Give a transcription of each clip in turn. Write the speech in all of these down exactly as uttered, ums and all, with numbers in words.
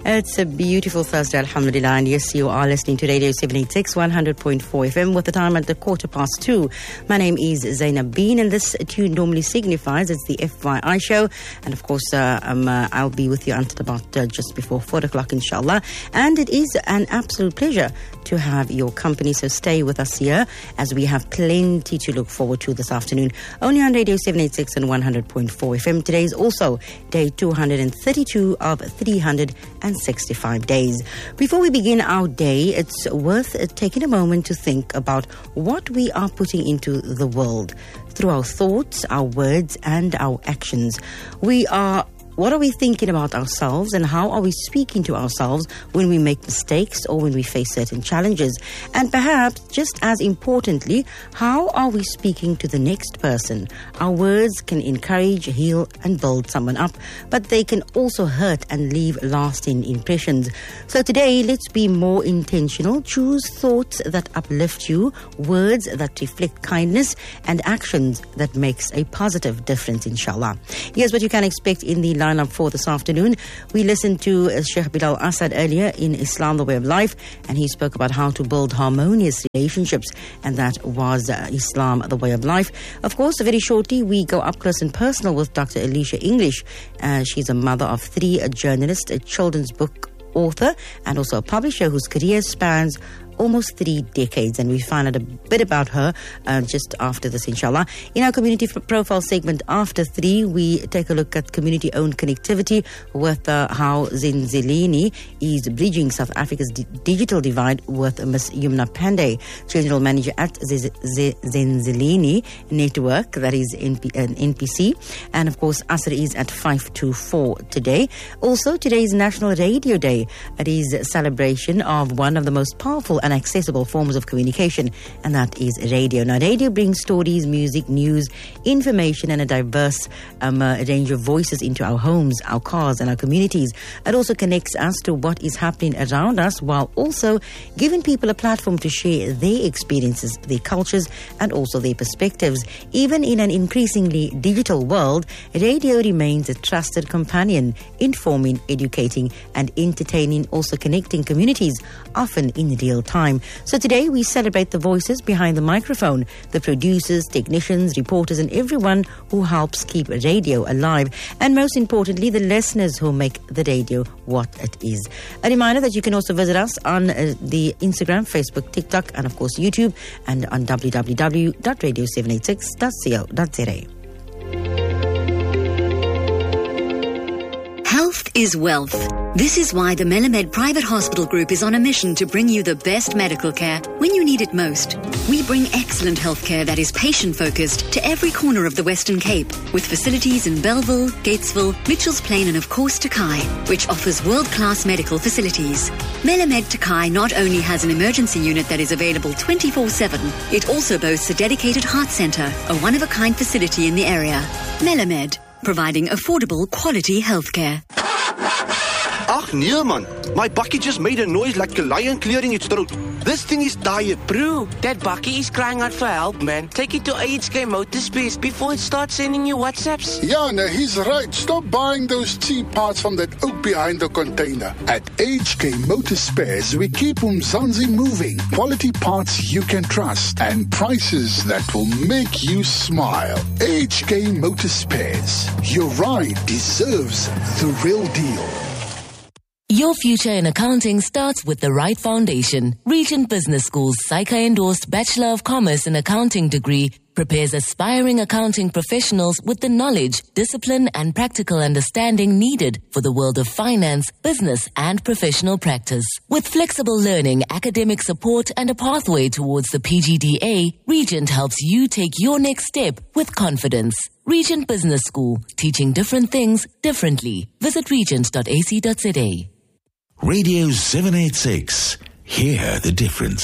It's a beautiful Thursday, alhamdulillah, and yes, you are listening to Radio seven eighty-six, one hundred point four F M with the time at the quarter past two. My name is Zainab Bean, and this tune normally signifies it's the F Y I show, and of course, uh, um, uh, I'll be with you until about uh, just before four o'clock, inshallah, and it is an absolute pleasure to have your company, so stay with us here as we have plenty to look forward to this afternoon, only on Radio seven eighty-six and one hundred point four F M. Today is also day two hundred thirty-two of three hundred sixty-five days. Before we begin our day, it's worth taking a moment to think about what we are putting into the world through our thoughts, our words, and our actions. We are What are we thinking about ourselves, and how are we speaking to ourselves when we make mistakes or when we face certain challenges? And perhaps, just as importantly, how are we speaking to the next person? Our words can encourage, heal, and build someone up, but they can also hurt and leave lasting impressions. So today, let's be more intentional. Choose thoughts that uplift you, words that reflect kindness, and actions that makes a positive difference, inshallah. Here's what you can expect in the lineup for this afternoon. We listened to uh, Sheikh Bilal Asad earlier in Islam, the Way of Life, and he spoke about how to build harmonious relationships, and that was uh, Islam, the Way of Life. Of course, very shortly, we go up close and personal with Doctor Alicia English. Uh, she's a mother of three, a journalist, a children's book author, and also a publisher whose career spans almost three decades, and we find out a bit about her uh, just after this, inshallah. In our community profile segment after three, we take a look at community-owned connectivity with uh, how Zenzileni is bridging South Africa's di- digital divide with Miss Yumna Pandey, General Manager at Z- Z- Zenzileni Network, that is N P- uh, N P C. And of course, Asr is at five to four today. Also, today is National Radio Day. It is a celebration of one of the most powerful and accessible forms of communication, and that is radio. Now, radio brings stories, music, news, information, and a diverse um, uh, range of voices into our homes, our cars, and our communities. It also connects us to what is happening around us, while also giving people a platform to share their experiences, their cultures, and also their perspectives. Even in an increasingly digital world, radio remains a trusted companion, informing, educating, and entertaining, also connecting communities, often in real time. So today we celebrate the voices behind the microphone, the producers, technicians, reporters, and everyone who helps keep radio alive. And most importantly, the listeners who make the radio what it is. A reminder that you can also visit us on uh, the Instagram, Facebook, TikTok, and of course YouTube, and on w w w dot radio seven eighty-six dot co dot z a. Health is wealth. This is why the Melamed Private Hospital Group is on a mission to bring you the best medical care when you need it most. We bring excellent healthcare that is patient-focused to every corner of the Western Cape, with facilities in Bellville, Gatesville, Mitchells Plain, and of course Takai, which offers world-class medical facilities. Melamed Takai not only has an emergency unit that is available twenty-four seven, it also boasts a dedicated heart centre, a one-of-a-kind facility in the area. Melamed, providing affordable, quality healthcare. Ach nee man, my bakkie just made a noise like a lion clearing its throat. This thing is tired. Bro, that bakkie is crying out for help, man. Take it to H K Motorspares before it starts sending you WhatsApps. Yeah, no, he's right. Stop buying those cheap parts from that oak behind the container. At H K Motorspares, we keep Umzansi moving. Quality parts you can trust and prices that will make you smile. H K Motorspares. Your ride deserves the real deal. Your future in accounting starts with the right foundation. Regent Business School's S A I C A-endorsed Bachelor of Commerce in Accounting degree prepares aspiring accounting professionals with the knowledge, discipline, and practical understanding needed for the world of finance, business, and professional practice. With flexible learning, academic support, and a pathway towards the P G D A, Regent helps you take your next step with confidence. Regent Business School, teaching different things differently. Visit regent dot a c dot z a. Radio seven eighty-six. Hear the difference.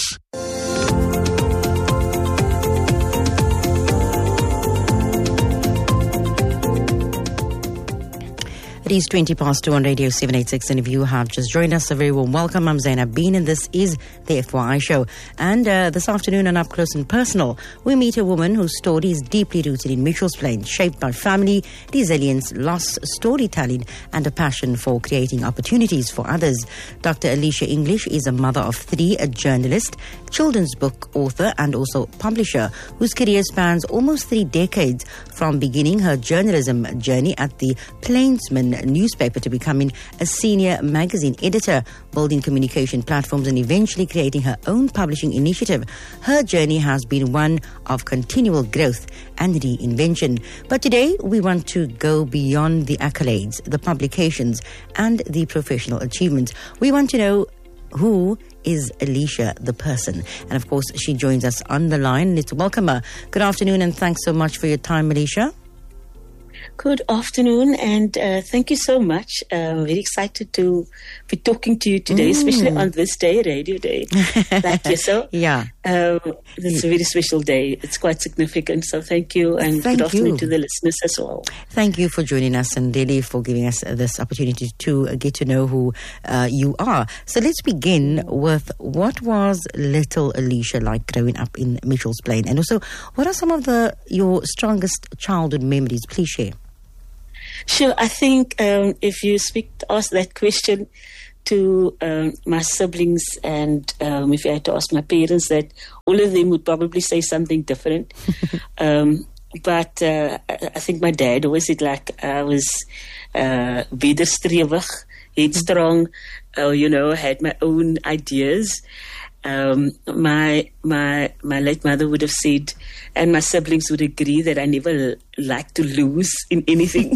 It is twenty past two on Radio seven eighty-six, and if you have just joined us, a very warm welcome. I'm Zainab Bean, and this is the F Y I Show. And uh, this afternoon on Up Close and Personal, we meet a woman whose story is deeply rooted in Mitchell's Plain, shaped by family, resilience, loss, storytelling, and a passion for creating opportunities for others. Doctor Alicia English is a mother of three, a journalist, children's book author, and also publisher, whose career spans almost three decades, from beginning her journalism journey at the Plainsman newspaper to becoming a senior magazine editor, building communication platforms, and eventually creating her own publishing initiative. Her journey has been one of continual growth and reinvention. But today we want to go beyond the accolades, the publications, and the professional achievements. We want to know who is Alicia, the person. And of course, she joins us on the line. Let's welcome her. Good afternoon, and thanks so much for your time, Alicia. Good afternoon, and uh, thank you so much. Uh, I'm very excited to be talking to you today, mm. especially on this day, Radio Day. Like yourself. Yeah. Um, it's a very special day. It's quite significant, so thank you, and thank good afternoon you. to the listeners as well. Thank you for joining us, and really for giving us this opportunity to uh, get to know who uh, you are. So let's begin with, what was little Alicia like growing up in Mitchell's Plain? And also, what are some of the your strongest childhood memories? Please share. Sure. I think um, if you speak, ask that question to um, my siblings, and um, if you had to ask my parents, that all of them would probably say something different. um, but uh, I think my dad always said, like, I was uh, wederstrewig, headstrong, uh, you know, had my own ideas. Um, my my my late mother would have said, and my siblings would agree, that I never liked to lose in anything.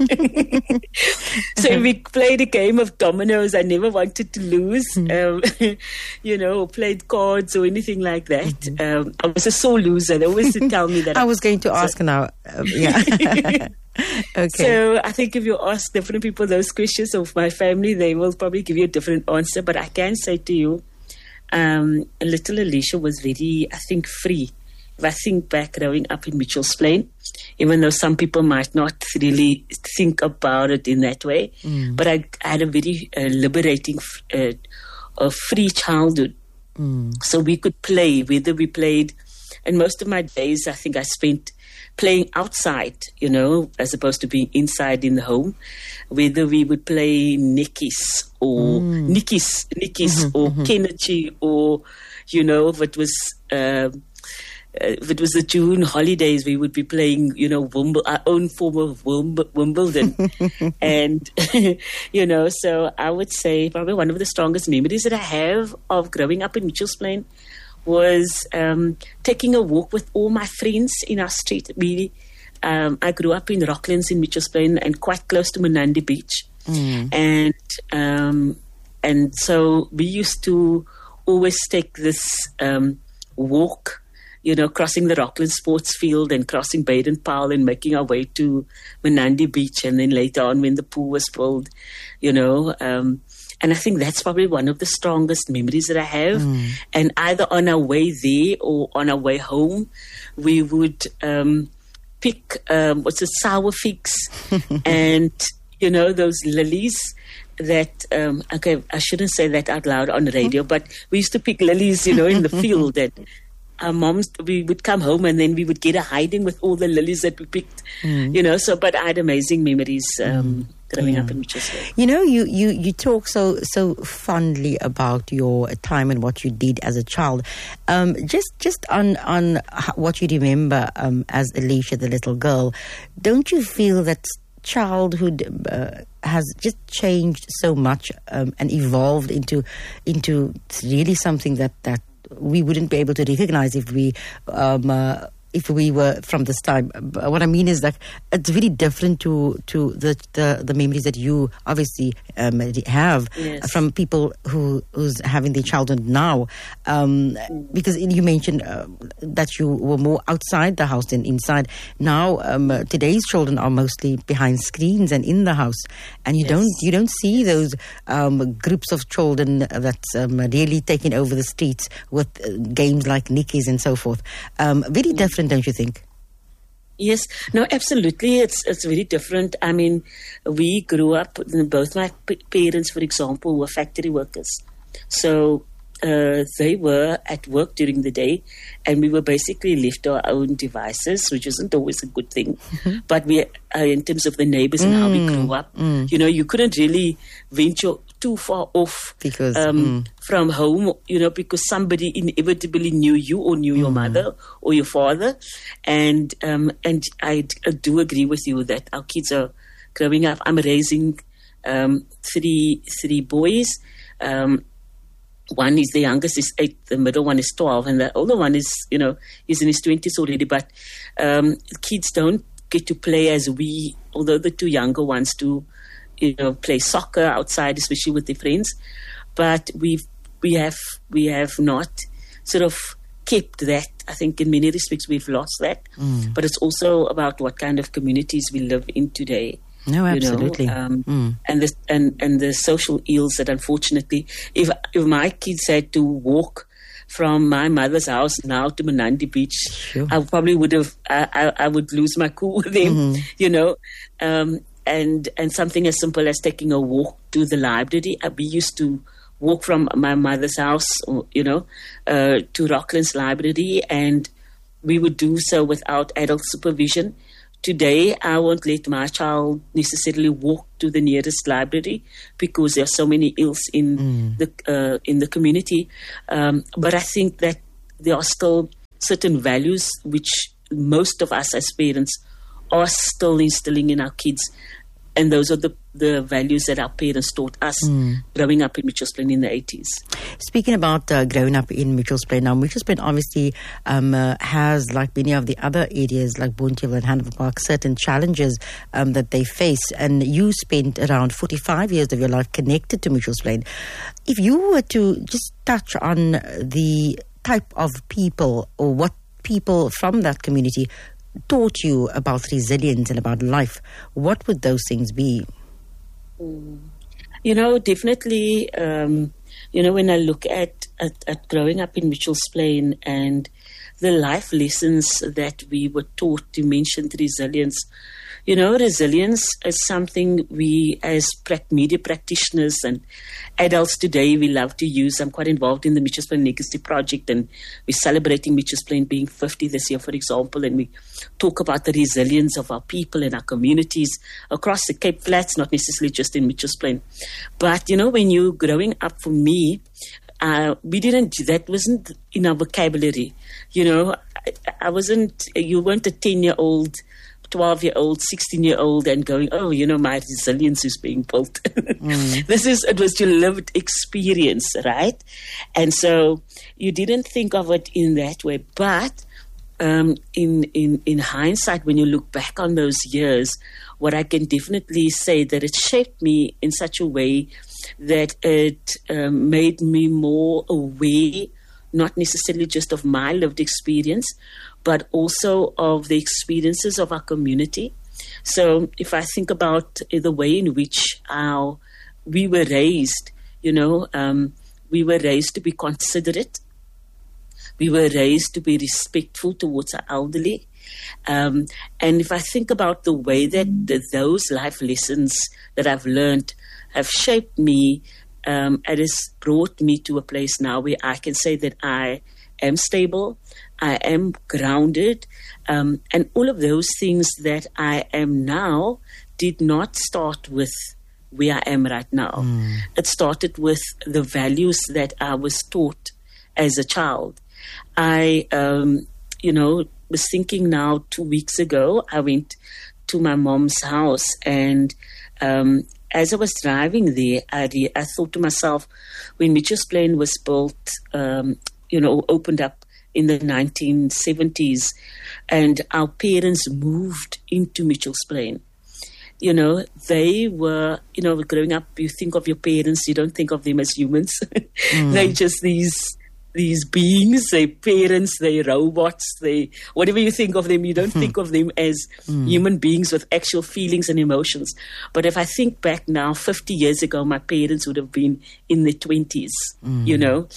So if we played a game of dominoes, I never wanted to lose, um, you know, or played cards or anything like that. Um, I was a sore loser. They always tell me that. I was going to ask so, now. Um, yeah. Okay. So I think if you ask different people those questions of my family, they will probably give you a different answer. But I can say to you, Um, little Alicia was very, I think, free. If I think back growing up in Mitchell's Plain, even though some people might not really think about it in that way, mm. but I, I had a very uh, liberating, uh, uh, free childhood. Mm. So we could play, whether we played, and most of my days I think I spent playing outside, you know, as opposed to being inside in the home, whether we would play Nikki's or mm. Nikki's, Nikki's mm-hmm, or mm-hmm. Kenichi, or, you know, if it was, uh, if it was the June holidays, we would be playing, you know, Wimble, our own form of Wimble, Wimbledon. And, you know, so I would say probably one of the strongest memories that I have of growing up in Mitchell's Plain was um, taking a walk with all my friends in our street. We, um, I grew up in Rocklands in Mitchell's Plain and quite close to Menandi Beach. Mm. And um, and so we used to always take this um, walk, you know, crossing the Rockland sports field and crossing Baden-Powell and making our way to Menandi Beach. And then later on, when the pool was filled, you know, um, and I think that's probably one of the strongest memories that I have. Mm. And either on our way there or on our way home, we would um, pick, um, what's it, sour figs and, you know, those lilies that, um, okay, I shouldn't say that out loud on the radio, but we used to pick lilies, you know, in the field. And our moms, we would come home and then we would get a hiding with all the lilies that we picked, mm. you know, so, but I had amazing memories um, mm. growing yeah. up in Mitchell's Plain. You know, you, you, you talk so so fondly about your time and what you did as a child. Um, just just on, on what you remember um, as Alicia, the little girl, don't you feel that childhood uh, has just changed so much um, and evolved into into really something that, that we wouldn't be able to recognize if we um, uh, if we were from this time? What I mean is that it's very different to to the the, the memories that you obviously um, have yes. from people who who's having their childhood now. Um, because you mentioned uh, that you were more outside the house than inside. Now um, today's children are mostly behind screens and in the house, and you yes. don't you don't see those um, groups of children that's um, really taking over the streets with uh, games like Nikki's and so forth. Um, very different, don't you think? Yes, no, absolutely. It's it's very different. I mean, we grew up, both my p- parents, for example, were factory workers. So uh, they were at work during the day, and we were basically left to our own devices, which isn't always a good thing. Mm-hmm. But we, uh, in terms of the neighbors and mm, how we grew up, mm. you know, you couldn't really venture too far off because um, mm. from home, you know, because somebody inevitably knew you or knew mm. your mother or your father. And um, and I, d- I do agree with you that our kids are growing up. I'm raising um, three three boys. Um, one is the youngest is eight, the middle one is twelve, and the older one is, you know, is in his twenties already. But um, kids don't get to play as we, although the two younger ones do, you know, play soccer outside, especially with their friends. But we've, we have, we have not sort of kept that. I think in many respects we've lost that. Mm. But it's also about what kind of communities we live in today. No, absolutely. You know? um, mm. and the and and the social ills that unfortunately, if if my kids had to walk from my mother's house now to Manandi Beach, sure. I probably would have. I, I, I would lose my cool with them. Mm-hmm. You know. Um, And and something as simple as taking a walk to the library. We used to walk from my mother's house, you know, uh, to Rocklands Library, and we would do so without adult supervision. Today, I won't let my child necessarily walk to the nearest library because there are so many ills in mm. the uh, in the community. Um, but I think that there are still certain values which most of us as parents are still instilling in our kids. And those are the, the values that our parents taught us mm. growing up in Mitchells Plain in the eighties. Speaking about uh, growing up in Mitchells Plain, now Mitchells Plain obviously um, uh, has, like many of the other areas like Boontville and Hanover Park, certain challenges um, that they face. And you spent around forty-five years of your life connected to Mitchells Plain. If you were to just touch on the type of people or what people from that community taught you about resilience and about life, what would those things be? You know, definitely, um, you know, when I look at, at, at growing up in Mitchells Plain and the life lessons that we were taught, you mentioned resilience. You know, resilience is something we as media practitioners and adults today, we love to use. I'm quite involved in the Mitchells Plain Legacy Project, and we're celebrating Mitchells Plain being fifty this year, for example, and we talk about the resilience of our people and our communities across the Cape Flats, not necessarily just in Mitchells Plain. But, you know, when you're growing up, for me, uh, we didn't, that wasn't in our vocabulary. You know, I, I wasn't, you weren't a ten-year-old twelve-year-old, sixteen-year-old and going, oh, you know, my resilience is being built. Mm. This is, it was your lived experience, right? And so you didn't think of it in that way. But um, in, in, in hindsight, when you look back on those years, what I can definitely say that it shaped me in such a way that it um, made me more aware, not necessarily just of my lived experience, but also of the experiences of our community. So if I think about the way in which our, we were raised, you know, um, we were raised to be considerate. We were raised to be respectful towards our elderly. Um, and if I think about the way that the, those life lessons that I've learned have shaped me, um, it has brought me to a place now where I can say that I am stable, I am grounded, um, and all of those things that I am now did not start with where I am right now. Mm. It started with the values that I was taught as a child. I, um, you know, was thinking now two weeks ago, I went to my mom's house, and um, as I was driving there, I, re- I thought to myself, when Mitchells Plain was built, um, you know, opened up in the nineteen seventies, and our parents moved into Mitchells Plain. You know, they were, you know, growing up, you think of your parents, you don't think of them as humans. Mm. They're just these these beings, their parents, their robots, they whatever you think of them, you don't hmm. think of them as hmm. human beings with actual feelings and emotions. But if I think back now, fifty years ago, my parents would have been in their twenties, hmm. you know,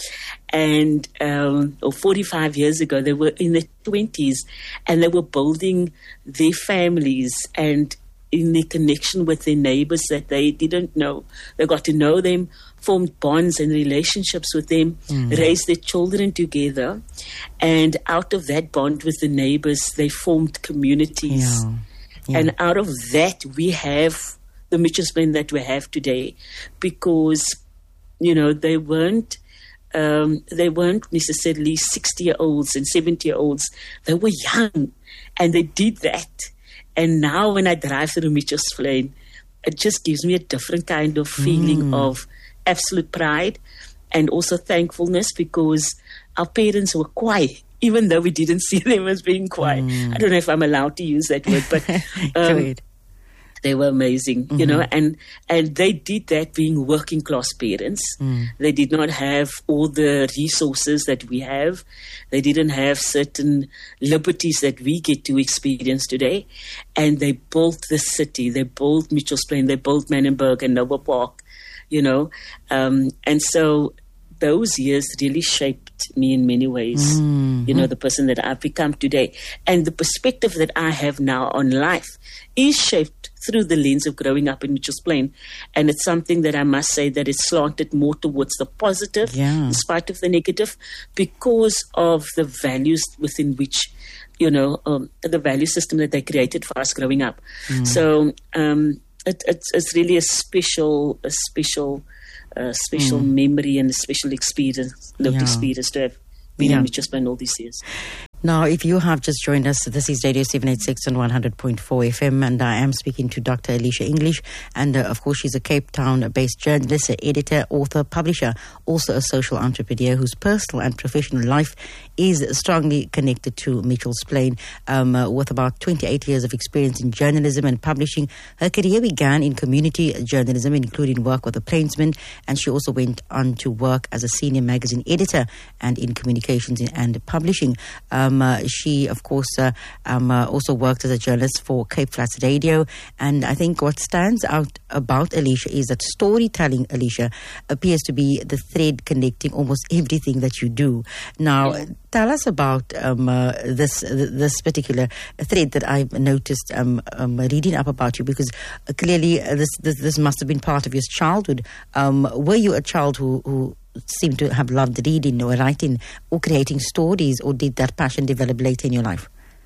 and um, or forty-five years ago, they were in their twenties, and they were building their families and in their connection with their neighbors that they didn't know. They got to know them, formed bonds and relationships with them, mm. raised their children together, and out of that bond with the neighbors, they formed communities. Yeah. Yeah. And out of that, we have the Mitchells Plain that we have today, because, you know, they weren't um, they weren't necessarily sixty-year-olds and seventy-year-olds. They were young, and they did that. And now when I drive through Mitchells Plain, it just gives me a different kind of feeling mm. of absolute pride and also thankfulness, because our parents were quiet, even though we didn't see them as being quiet. Mm. I don't know if I'm allowed to use that word, but um, they were amazing, mm-hmm. you know, and, and they did that being working class parents. Mm. They did not have all the resources that we have. They didn't have certain liberties that we get to experience today. And they built the city. They built Mitchells Plain. They built Manenberg and Nova Park, you know. Um, and so those years really shaped me in many ways, mm-hmm. you know, the person that I've become today. And the perspective that I have now on life is shaped through the lens of growing up in Mitchells Plain. And it's something that I must say that is slanted more towards the positive yeah. in spite of the negative, because of the values within which, you know, um, the value system that they created for us growing up. Mm. So um, it, it's, it's really a special, a special, uh, special mm. memory and a special experience, lived yeah. experience to have been yeah. in Mitchells Plain all these years. Now, if you have just joined us, this is Radio seven eighty-six on one hundred point four F M, and I am speaking to Doctor Alicia English, and uh, of course she's a Cape Town-based journalist, editor, author, publisher, also a social entrepreneur whose personal and professional life is strongly connected to Mitchells Plain. Um, uh, with about twenty-eight years of experience in journalism and publishing, her career began in community journalism, including work with the Plainsman, and she also went on to work as a senior magazine editor and in communications and publishing. Um, Um, uh, she, of course, uh, um, uh, also worked as a journalist for Cape Flats Radio. And I think what stands out about Alicia is that storytelling, Alicia, appears to be the thread connecting almost everything that you do. Now, yeah. tell us about um, uh, this this particular thread that I've noticed um, um, reading up about you, because uh, clearly uh, this, this this must have been part of your childhood. Um, were you a child who... who seem to have loved reading or writing or creating stories, or did that passion develop later in your life?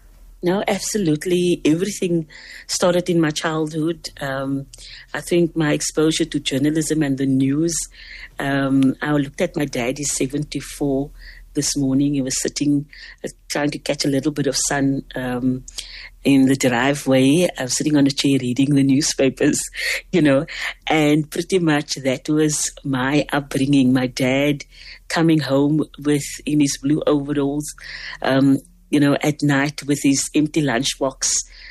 No, absolutely. Everything started in my childhood. Um, I think my exposure to journalism and the news, um, I looked at my dad, he's seventy-four. This morning he was sitting, uh, trying to catch a little bit of sun um, in the driveway. I was sitting on a chair reading the newspapers, you know, and pretty much that was my upbringing. My dad coming home with, in his blue overalls, um, you know, at night with his empty lunchbox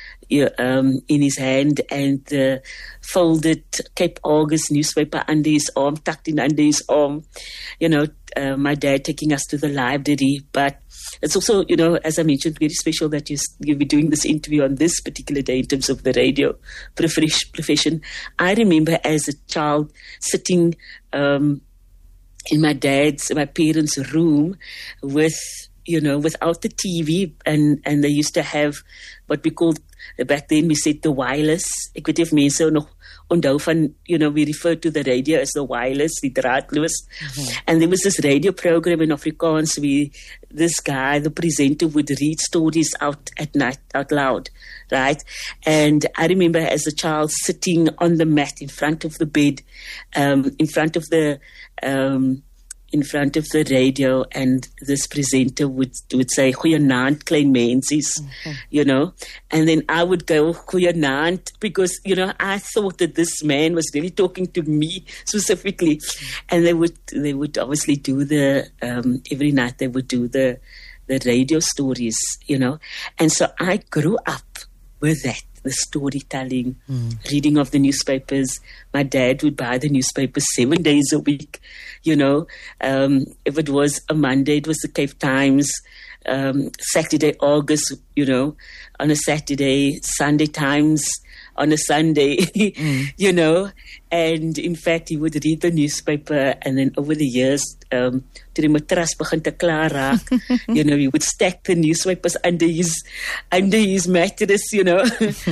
um, in his hand, and the folded Cape Argus newspaper under his arm, tucked in under his arm, you know, uh, my dad taking us to the library. But it's also, you know, as I mentioned, very special that you, you'll be doing this interview on this particular day in terms of the radio profession. I remember as a child sitting um, in my dad's, my parents' room with, you know, without the T V, and, and they used to have what we called, back then we said the wireless. Ek weet nie of mense nog onthou van, you know, we referred to the radio as the wireless, die draadloos. Mm-hmm. And there was this radio program in Afrikaans where this guy, the presenter, would read stories out at night, out loud, right? And I remember as a child sitting on the mat in front of the bed, um, in front of the... Um, in front of the radio, and this presenter would would say, "Goeienaand, klein mensies," mm-hmm. you know, and then I would go, "Goeienaand," because, you know, I thought that this man was really talking to me specifically, mm-hmm. and they would they would obviously do the um, every night they would do the the radio stories, you know, and so I grew up with that. the storytelling, mm. reading of the newspapers. My dad would buy the newspapers seven days a week. You know, um, if it was a Monday, it was the Cape Times. Um, Saturday, August, you know, on a Saturday, Sunday Times on a Sunday, mm. you know. And in fact, he would read the newspaper, and then over the years, um, to the matras begin te klaar raak, you know, he would stack the newspapers under his under his mattress, you know.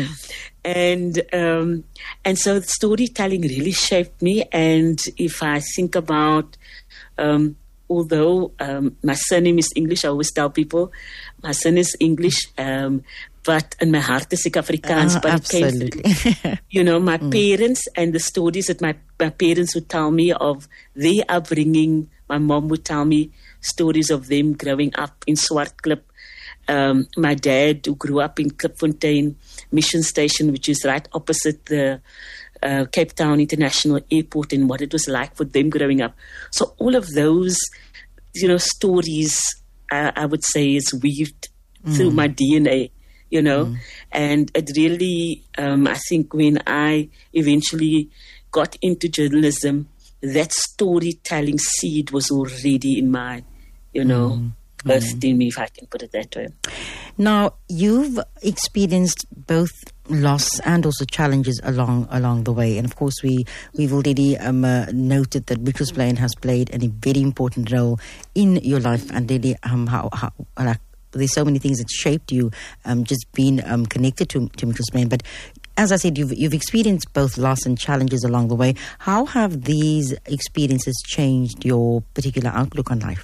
and um, and so storytelling really shaped me. And if I think about, um, although um, my surname is English, I always tell people my son is English. Um, But in my heart is Afrikaans. Uh, but absolutely. It came, you know, my mm. parents and the stories that my, my parents would tell me of their upbringing. My mom would tell me stories of them growing up in Swartklip. Um, my dad, who grew up in Klipfontein Mission Station, which is right opposite the uh, Cape Town International Airport, and what it was like for them growing up. So all of those, you know, stories, uh, I would say, is weaved mm. through my D N A. You know, mm. and it really, um, I think when I eventually got into journalism, that storytelling seed was already in my, you know, mm. birthed in me, if I can put it that way. Now, you've experienced both loss and also challenges along along the way. And of course, we, we've already um, uh, noted that Mitchells Plain has played a very important role in your life, and really um, how, how like, there's so many things that shaped you, um, just being um, connected to, to Mitchells Plain. But as I said, you've, you've experienced both loss and challenges along the way. How have these experiences changed your particular outlook on life?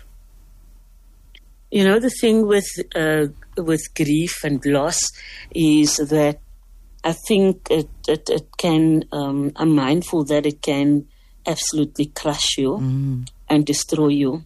You know, the thing with uh, with grief and loss is that I think it, it, it can, um, I'm mindful that it can absolutely crush you mm. and destroy you.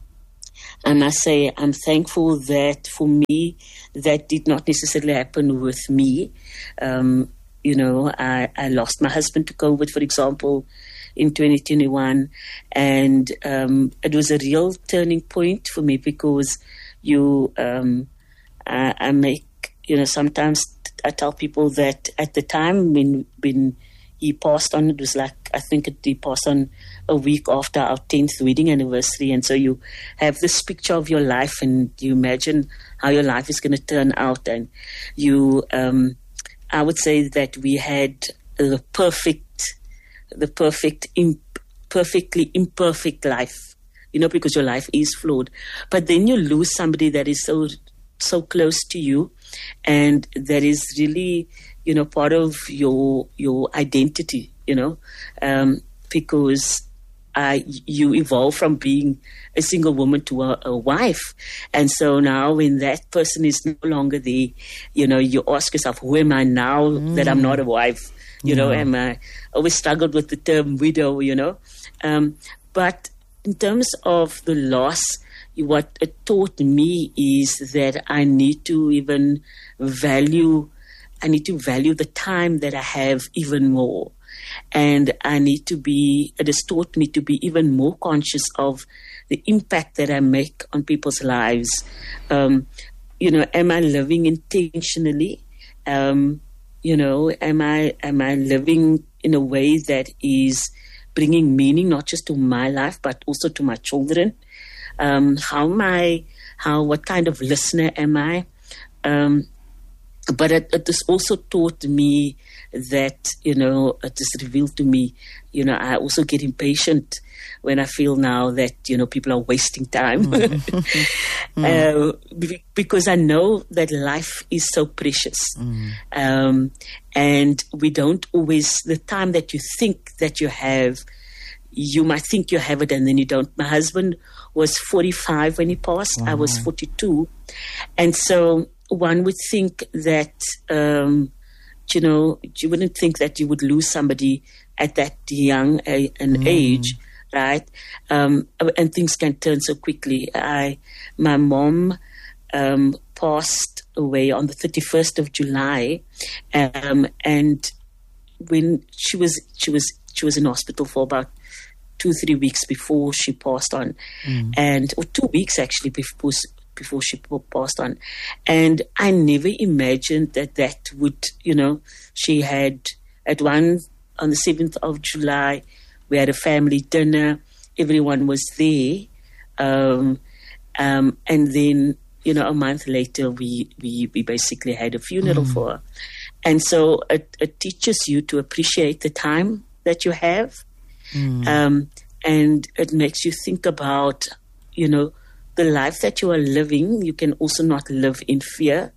And I say I'm thankful that for me, that did not necessarily happen with me. Um, you know, I, I lost my husband to COVID, for example, in twenty twenty-one. And um, it was a real turning point for me because you, um, I, I make, you know, sometimes I tell people that at the time when, when he passed on, it was like, I think it, he passed on a week after our tenth wedding anniversary. And so you have this picture of your life and you imagine how your life is going to turn out. And you, um, I would say that we had the perfect, the perfect, imp- perfectly imperfect life, you know, because your life is flawed. But then you lose somebody that is so, so close to you and that is really, you know, part of your, your identity, you know, um, because Uh, you evolve from being a single woman to a, a wife. And so now when that person is no longer there, you know, you ask yourself, who am I now mm. that I'm not a wife? You yeah. know, am I always struggled with the term widow, you know? Um, but in terms of the loss, what it taught me is that I need to even value, I need to value the time that I have even more. And I need to be, it has taught me to be even more conscious of the impact that I make on people's lives. Um, you know, am I living intentionally? Um, you know, am I, am I living in a way that is bringing meaning, not just to my life, but also to my children? Um, how am I, how, what kind of listener am I? Um, But it, it has also taught me that, you know, it has revealed to me, you know, I also get impatient when I feel now that, you know, people are wasting time. Mm. uh, because I know that life is so precious. Mm. Um, and we don't always, the time that you think that you have, you might think you have it and then you don't. My husband was forty-five when he passed. Wow. I was forty-two. And so one would think that, um, you know, you wouldn't think that you would lose somebody at that young a, an mm. age, right? Um, and things can turn so quickly. I, my mom um, passed away on the thirty-first of July, um, and when she was she was she was in hospital for about two three weeks before she passed on, mm. and or two weeks actually before. before she passed on. And I never imagined that that would, you know, she had at one, on the seventh of July, we had a family dinner. Everyone was there. Um, um, and then, you know, a month later, we, we, we basically had a funeral mm. for her. And so it, it teaches you to appreciate the time that you have. Mm. Um, and it makes you think about, you know, the life that you are living. You can also not live in fear.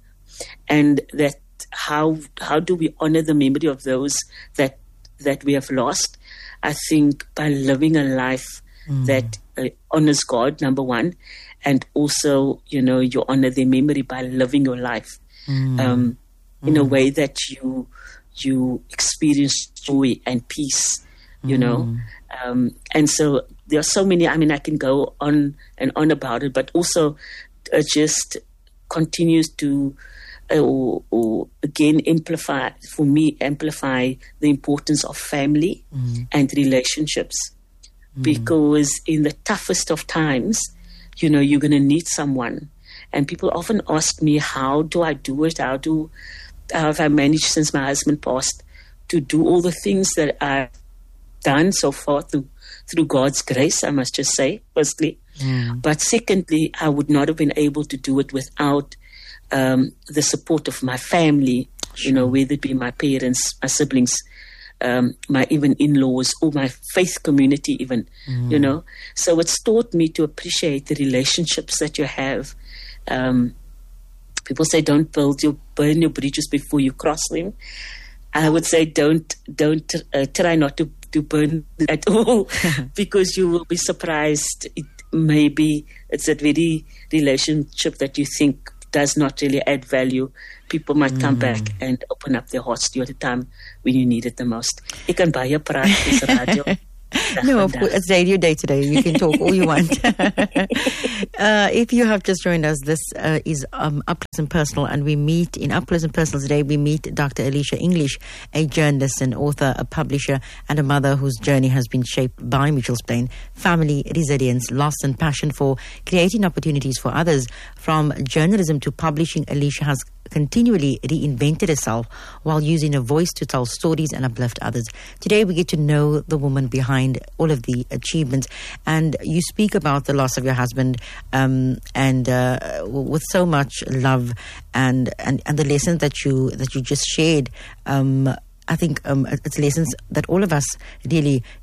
And that how how do we honor the memory of those that that we have lost? I think by living a life mm. that uh, honors God, number one, and also, you know, you honor their memory by living your life mm. um, in mm. a way that you you experience joy and peace, you mm. know. Um, and so there are so many, I mean, I can go on and on about it, but also uh, just continues to, uh, or, or again, amplify, for me, amplify the importance of family mm. and relationships. Mm. Because in the toughest of times, you know, you're going to need someone. And people often ask me, how do I do it? How do how have I managed since my husband passed to do all the things that I've done so far through, through God's grace, I must just say, firstly. Mm. But secondly, I would not have been able to do it without um, the support of my family, sure. you know, whether it be my parents, my siblings, um, my even in-laws, or my faith community even, mm. you know. So it's taught me to appreciate the relationships that you have. Um, people say don't build your, burn your bridges before you cross them. I would say don't, don't uh, try not to to burn at all, because you will be surprised. It maybe it's that very relationship that you think does not really add value. People might come mm. back and open up their hearts to you at a time when you need it the most. Ek kan baie praat, dis radio. No, of course, it's Radio Day today. You can talk all you want. uh, if you have just joined us, this uh, is um, Up Close and Personal, and we meet in Up Close and Personal today. We meet Doctor Alicia English, a journalist, an author, a publisher, and a mother whose journey has been shaped by Mitchell's Plain, family, resilience, loss, and passion for creating opportunities for others. From journalism to publishing, Alicia has continually reinvented herself while using her voice to tell stories and uplift others. Today we get to know the woman behind all of the achievements, and you speak about the loss of your husband um, and uh, with so much love and, and, and the lessons that you that you just shared. Um, I think um, it's lessons that all of us really